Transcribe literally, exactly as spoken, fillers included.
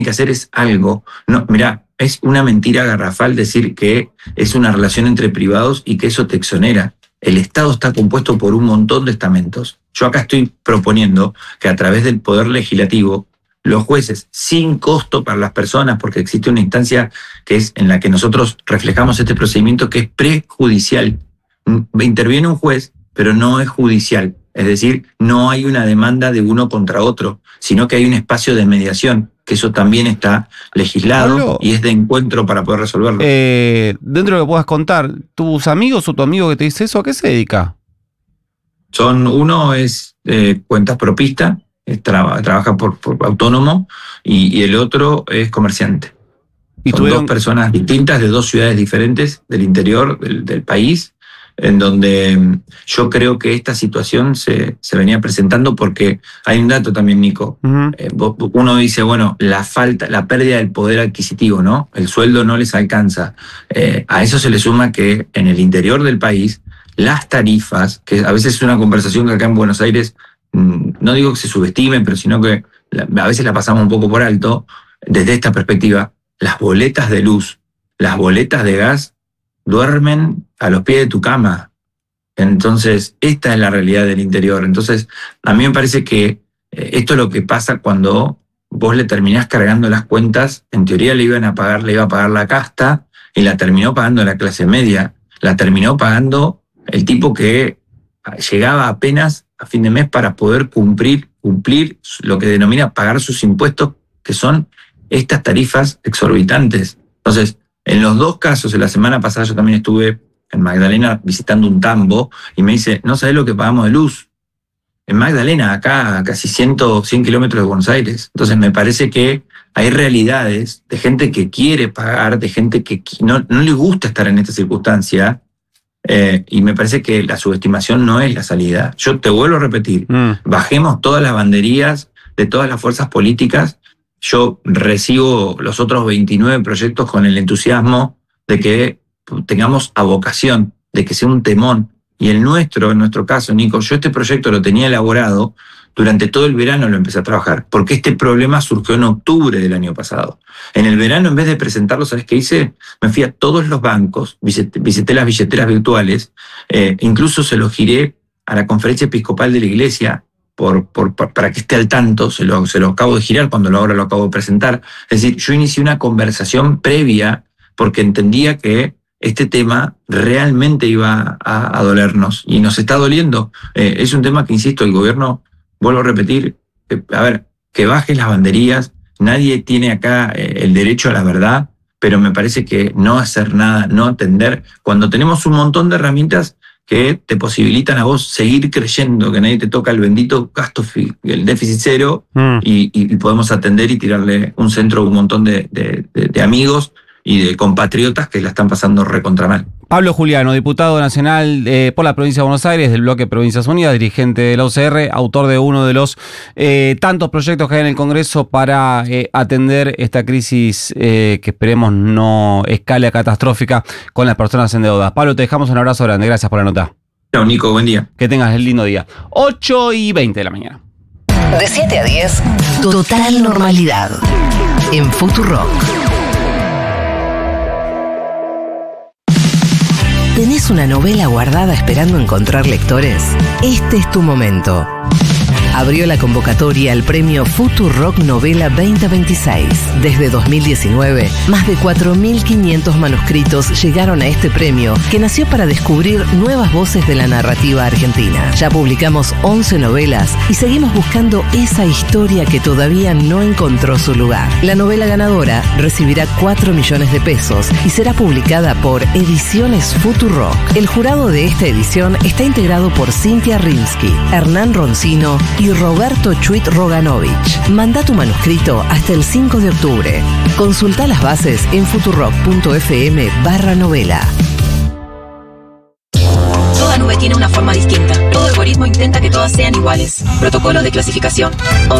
que hacer es algo. No, mirá, es una mentira garrafal decir que es una relación entre privados y que eso te exonera. El Estado está compuesto por un montón de estamentos. Yo acá estoy proponiendo que a través del Poder Legislativo, los jueces, sin costo para las personas, porque existe una instancia que es en la que nosotros reflejamos este procedimiento que es prejudicial. Interviene un juez, pero no es judicial. Es decir, no hay una demanda de uno contra otro, sino que hay un espacio de mediación, que eso también está legislado. Pablo, y es de encuentro para poder resolverlo. Eh, dentro de lo que puedas contar, ¿tus amigos o tu amigo que te dice eso, a qué se dedica? Son, uno es eh, cuentas propista, es tra- trabaja por, por autónomo, y, y el otro es comerciante. ¿Y son tuvieron... dos personas distintas de dos ciudades diferentes del interior del, del país, en donde yo creo que esta situación se, se venía presentando porque hay un dato también, Nico. Uh-huh. Eh, uno dice, bueno, la falta, la pérdida del poder adquisitivo, ¿no? El sueldo no les alcanza. Eh, a eso se le suma que en el interior del país, las tarifas, que a veces es una conversación que acá en Buenos Aires, no digo que se subestimen, pero sino que a veces la pasamos un poco por alto, desde esta perspectiva, las boletas de luz, las boletas de gas, duermen a los pies de tu cama. Entonces, esta es la realidad del interior. Entonces, a mí me parece que esto es lo que pasa cuando vos le terminás cargando las cuentas. En teoría le iban a pagar, le iba a pagar la casta, y la terminó pagando la clase media. La terminó pagando el tipo que llegaba apenas a fin de mes para poder cumplir, cumplir lo que denomina pagar sus impuestos, que son estas tarifas exorbitantes. Entonces, en los dos casos, en la semana pasada yo también estuve en Magdalena visitando un tambo y me dice, no sabés lo que pagamos de luz. En Magdalena, acá, a casi cien, cien kilómetros de Buenos Aires. Entonces me parece que hay realidades de gente que quiere pagar, de gente que no, no le gusta estar en esta circunstancia, eh, y me parece que la subestimación no es la salida. Yo te vuelvo a repetir, mm. bajemos todas las banderías de todas las fuerzas políticas. Yo recibo los otros veintinueve proyectos con el entusiasmo de que tengamos avocación, de que sea un temón. Y el nuestro, en nuestro caso, Nico, yo este proyecto lo tenía elaborado, durante todo el verano lo empecé a trabajar, porque este problema surgió en octubre del año pasado. En el verano, en vez de presentarlo, ¿sabes qué hice? Me fui a todos los bancos, visité, visité las billeteras virtuales, eh, incluso se lo giré a la Conferencia Episcopal de la Iglesia, Por, por, por, para que esté al tanto, se lo, se lo acabo de girar cuando lo, ahora lo acabo de presentar. Es decir, yo inicié una conversación previa porque entendía que este tema realmente iba a, a dolernos y nos está doliendo. Eh, es un tema que, insisto, el gobierno, vuelvo a repetir, eh, a ver, que bajen las banderías, nadie tiene acá eh, el derecho a la verdad, pero me parece que no hacer nada, no atender, cuando tenemos un montón de herramientas que te posibilitan a vos seguir creyendo que nadie te toca el bendito gasto, el déficit cero, mm. y, y podemos atender y tirarle un centro a un montón de, de, de, de amigos y de compatriotas que la están pasando recontra mal. Pablo Juliano, diputado nacional eh, por la provincia de Buenos Aires, del bloque Provincias Unidas, dirigente de la U C R, autor de uno de los eh, tantos proyectos que hay en el Congreso para eh, atender esta crisis eh, que esperemos no escale a catastrófica con las personas endeudadas. Pablo, te dejamos un abrazo grande. Gracias por la nota. Chao, Nico. Buen día. Que tengas el lindo día. ocho y veinte de la mañana. De siete a diez, total normalidad. En Futurock. ¿Tenés una novela guardada esperando encontrar lectores? Este es tu momento. Abrió la convocatoria al premio Futurock Novela veinte veintiséis. Desde dos mil diecinueve, más de cuatro mil quinientos manuscritos llegaron a este premio, que nació para descubrir nuevas voces de la narrativa argentina. Ya publicamos once novelas y seguimos buscando esa historia que todavía no encontró su lugar. La novela ganadora recibirá cuatro millones de pesos y será publicada por Ediciones Futurock. El jurado de esta edición está integrado por Cintia Rimsky, Hernán Roncino y Roberto Chuit Roganovich. Manda tu manuscrito hasta el cinco de octubre. Consulta las bases en futurock.fm barra novela. Toda nube tiene una forma distinta. Todo algoritmo intenta que todas sean iguales. Protocolo de clasificación.